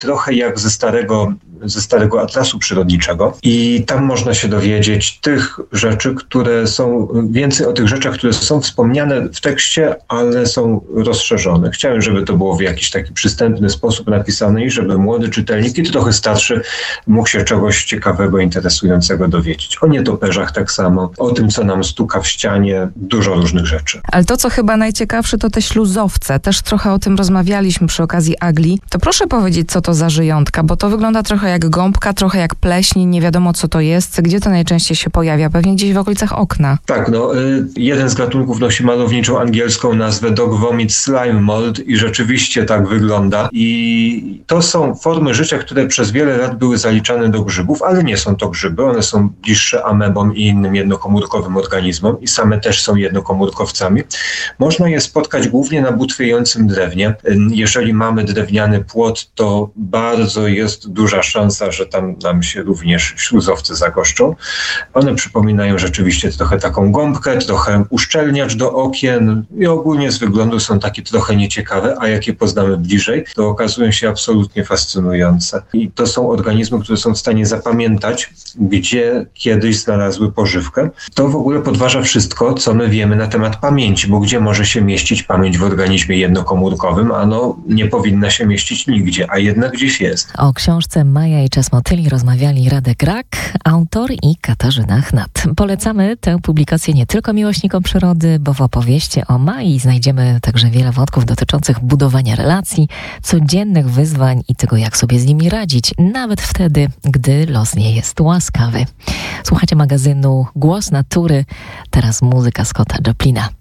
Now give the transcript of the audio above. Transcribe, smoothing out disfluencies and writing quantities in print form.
trochę jak ze starego atlasu przyrodniczego i tam można się dowiedzieć tych rzeczy, więcej o tych rzeczach, które są wspomniane w tekście, ale są rozszerzone. Chciałem, żeby to było w jakiś taki przystępny sposób napisane i żeby młody czytelnik i trochę starszy mógł się czegoś ciekawego, interesującego dowiedzieć. O nietoperzach tak samo, o tym, co nam stuka w ścianie, dużo różnych rzeczy. Ale to, co chyba najciekawsze, to te śluzowce. Też trochę o tym rozmawialiśmy przy okazji Agli. To proszę powiedzieć, co to za żyjątka, bo to wygląda trochę jak gąbka, trochę jak pleśń, nie wiadomo co to jest. Gdzie to najczęściej się pojawia? Pewnie gdzieś w okolicach okna. Tak, jeden z gatunków nosi malowniczą angielską nazwę Dog Vomit Slime Mold i rzeczywiście tak wygląda. I to są formy życia, które przez wiele lat były zaliczane do grzybów, ale nie są to grzyby. One są bliższe amebom i innym jednokomórkowym organizmom i same też są jednokomórkowcami. Można je spotkać głównie na butwiejącym drewnie. Jeżeli mamy drewniany płot, to bardzo jest duża szansa, że tam nam się również śluzowce zagoszczą. One przypominają rzeczywiście trochę taką gąbkę, trochę uszczelniacz do okien i ogólnie z wyglądu są takie trochę nieciekawe, a jak je poznamy bliżej, to okazują się absolutnie fascynujące. I to są organizmy, które są w stanie zapamiętać, gdzie kiedyś znalazły pożywkę. To w ogóle podważa wszystko, co my wiemy na temat pamięci, bo gdzie może się mieścić pamięć w organizmie jednokomórkowym? Ano nie powinna się mieścić nigdzie, a jednak gdzieś jest. O książce Maja i Czas Motyli rozmawiali Radek Rak, autor i Katarzyna Chnat. Polecamy tę publikację nie tylko miłośnikom przyrody, bo w opowieści o Mai znajdziemy także wiele wątków dotyczących budowania relacji, codziennych wyzwań i tego, jak sobie z nimi radzić, nawet wtedy, gdy los nie jest łaskawy. Słuchacie magazynu Głos Natury, teraz muzyka Scotta Joplina.